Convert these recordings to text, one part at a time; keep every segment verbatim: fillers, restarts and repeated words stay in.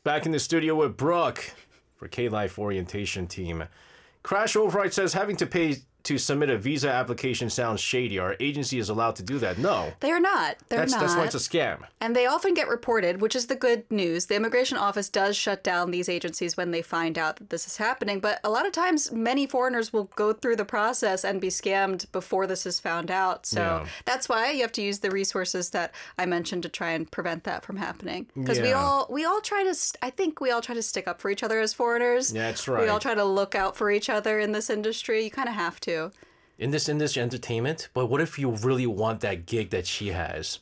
Back in the studio with Brooke for K-Life Orientation Team. Crash Override says having to pay to submit a visa application sounds shady. Our agency is allowed to do that. No. They are not. They're that's, not. That's why it's a scam. And they often get reported, which is the good news. The immigration office does shut down these agencies when they find out that this is happening. But a lot of times, many foreigners will go through the process and be scammed before this is found out. So Yeah. that's why you have to use the resources that I mentioned to try and prevent that from happening. Because we Yeah. all we all try to, st- I think we all try to stick up for each other as foreigners. Yeah, that's right. We all try to look out for each other in this industry. You kind of have to. In this industry, entertainment, but what if you really want that gig that she has?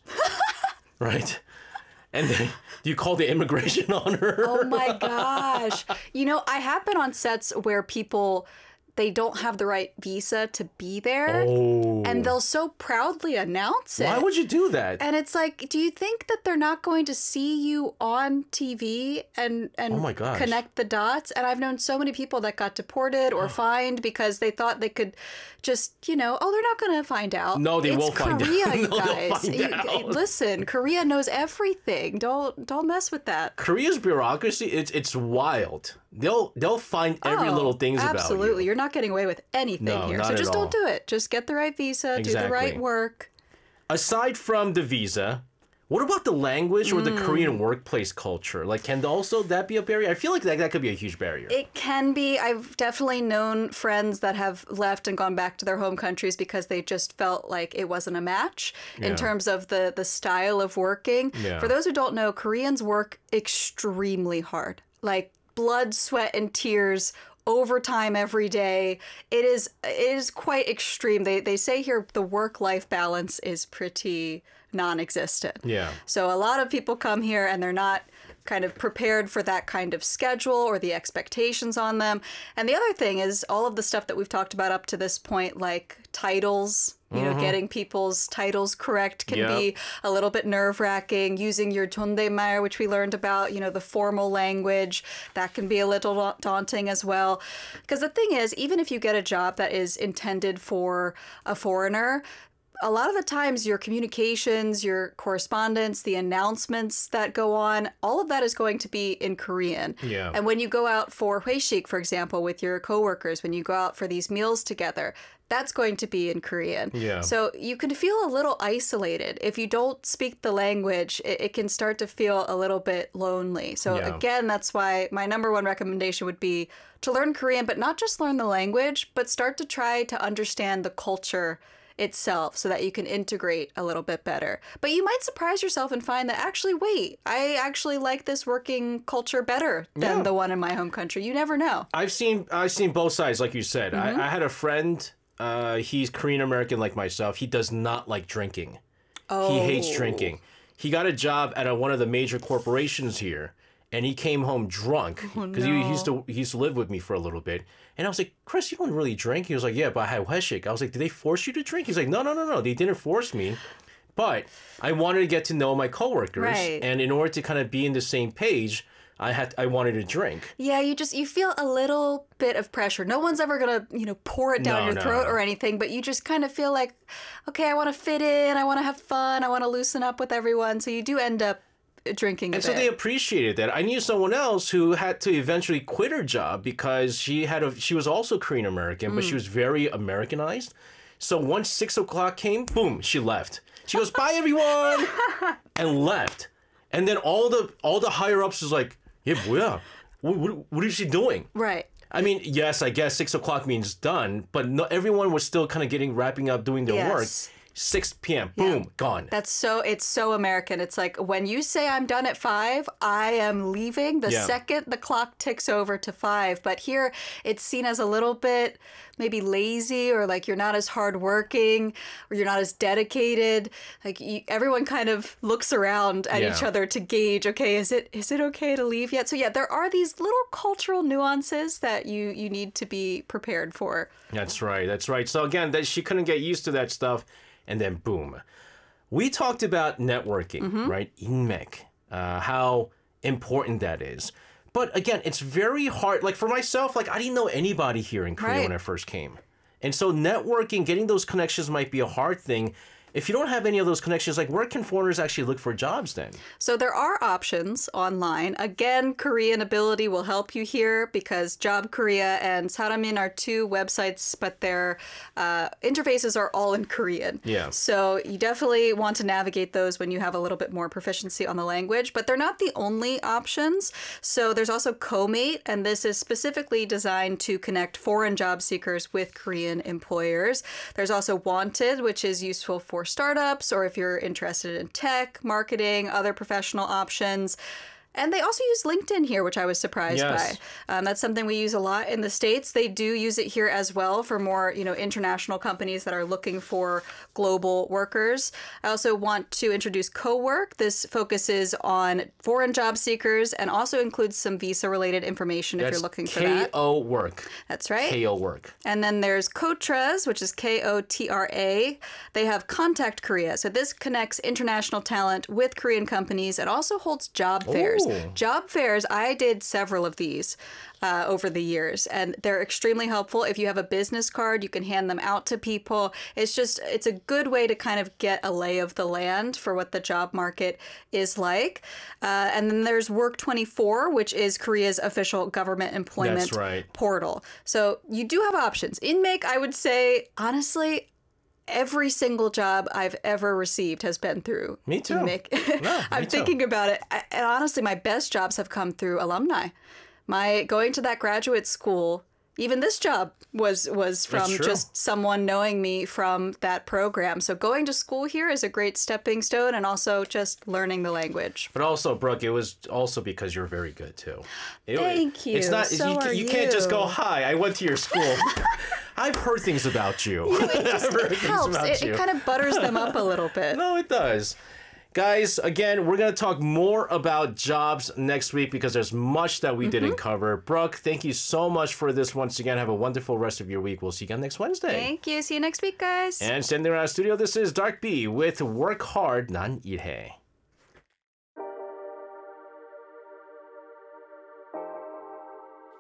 Right? And then you call the immigration on her? Oh my gosh. You know, I have been on sets where people, they don't have the right visa to be there. Oh. And they'll so proudly announce it. Why would you do that? And it's like, do you think that they're not going to see you on T V and, and Oh my gosh. connect the dots? And I've known so many people that got deported or fined because they thought they could just, you know, oh, they're not going to find out. No, they it's will find Korea, out. you No, they'll guys. find You- out. Listen, Korea knows everything. Don't don't mess with that. Korea's bureaucracy, it's it's wild. They'll they'll find every Oh, little things about you. Absolutely. You're not getting away with anything No, here. not So at just all. don't do it. Just get the right visa, do the Exactly. right work. Aside from the visa, what about the language or Mm. the Korean workplace culture? Like, can also that be a barrier? I feel like that, that could be a huge barrier. It can be. I've definitely known friends that have left and gone back to their home countries because they just felt like it wasn't a match Yeah. in terms of the, the style of working. Yeah. For those who don't know, Koreans work extremely hard. Like blood, sweat, and tears overtime every day. It is it is quite extreme. They they say here the work-life balance is pretty non-existent. Yeah. So a lot of people come here and they're not kind of prepared for that kind of schedule or the expectations on them. And the other thing is all of the stuff that we've talked about up to this point, like titles, you know, getting people's titles correct can Yep. be a little bit nerve-wracking. Using your 존댓말, which we learned about, you know, the formal language, that can be a little da- daunting as well. Because the thing is, even if you get a job that is intended for a foreigner, a lot of the times your communications, your correspondence, the announcements that go on, all of that is going to be in Korean. Yeah. And when you go out for 회식, for example, with your coworkers, when you go out for these meals together, that's going to be in Korean. Yeah. So you can feel a little isolated. If you don't speak the language, it, it can start to feel a little bit lonely. So Yeah. again, that's why my number one recommendation would be to learn Korean, but not just learn the language, but start to try to understand the culture itself so that you can integrate a little bit better. But you might surprise yourself and find that actually, wait, I actually like this working culture better than Yeah. the one in my home country. You never know. I've seen I've seen both sides, like you said. Mm-hmm. I, I had a friend. Uh, he's Korean American like myself. He does not like drinking. He hates Oh. drinking. He got a job at a, one of the major corporations here, and he came home drunk because he, he used to he used to live with me for a little bit. And I was like, Chris, you don't really drink. He was like, yeah, but I had 회식. I was like, did they force you to drink? He's like, no, no, no, no. They didn't force me. But I wanted to get to know my coworkers, Right. and in order to kind of be in the same page, I had I wanted to drink. Yeah, you just you feel a little bit of pressure. No one's ever gonna, you know, pour it down No, your no, throat no. or anything, but you just kind of feel like, okay, I want to fit in, I want to have fun, I want to loosen up with everyone. So you do end up drinking a And bit. so they appreciated that. I knew someone else who had to eventually quit her job because she had a she was also Korean American, but she was very Americanized. So once six o'clock came, boom, she left. She goes, "Bye, everyone," and left. And then all the all the higher ups was like, "Yeah, 뭐야? What, what, what is she doing?" Right. I mean, yes, I guess six o'clock means done, but no, everyone was still kind of getting wrapping up doing their Yes. work. six p.m. Boom, gone. That's so, it's so American. It's like when you say I'm done at five, I am leaving the Yeah. second the clock ticks over to five. But here it's seen as a little bit maybe lazy or like you're not as hardworking or you're not as dedicated. Like you, everyone kind of looks around at Yeah. each other to gauge, okay, is it is it okay to leave yet? So yeah, there are these little cultural nuances that you, you need to be prepared for. That's right. That's right. So again, that she couldn't get used to that stuff, and then boom. We talked about networking, Mm-hmm. right? 인맥, uh, how important that is. But again, it's very hard. Like for myself, like I didn't know anybody here in Korea Right. when I first came, and so networking, getting those connections might be a hard thing. if you don't have any of those connections, like where can foreigners actually look for jobs then? So there are options online. Again, Korean Ability will help you here because Job Korea and Saramin are two websites, but their uh, interfaces are all in Korean. Yeah. So you definitely want to navigate those when you have a little bit more proficiency on the language, but they're not the only options. So there's also Komate, and this is specifically designed to connect foreign job seekers with Korean employers. There's also Wanted, which is useful for startups or if you're interested in tech, marketing, other professional options. And they also use LinkedIn here, which I was surprised Yes. by. Um, that's something we use a lot in the States. They do use it here as well for more, you know, international companies that are looking for global workers. I also want to introduce CoWork. This focuses on foreign job seekers and also includes some visa-related information if That's you're looking for that. K O work. That's right. K O work. And then there's Kotras, which is K O T R A. They have Contact Korea. So this connects international talent with Korean companies. It also holds job fairs. Ooh. Job fairs, I did several of these uh, over the years, and they're extremely helpful. If you have a business card, you can hand them out to people. It's just, it's a good way to kind of get a lay of the land for what the job market is like. Uh, and then there's Work twenty-four, which is Korea's official government employment That's right. portal. So you do have options. InMake, I would say, honestly, every single job I've ever received has been through Me too. InMake. No, me I'm too. thinking about it. I, and honestly, my best jobs have come through alumni. My going to that graduate school, even this job was was from true. just someone knowing me from that program. So going to school here is a great stepping stone and also just learning the language. But also, Brooke, it was also because you're very good too. It- Thank you. It's not So you, are you can't just go, you. "Hi, I went to your school." I've heard things about you. It just I've heard it things helps. about It, you. it kind of butters them up a little bit. No, it does. Guys, again, we're going to talk more about jobs next week because there's much that we Mm-hmm. didn't cover. Brooke, thank you so much for this once again. Have a wonderful rest of your week. We'll see you again next Wednesday. Thank you. See you next week, guys. And sending around studio, this is Dark B with Work Hard, 난 일해.